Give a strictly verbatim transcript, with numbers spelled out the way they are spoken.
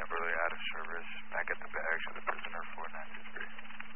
temporarily out of service. Back at the barracks of the prisoner four nine two three.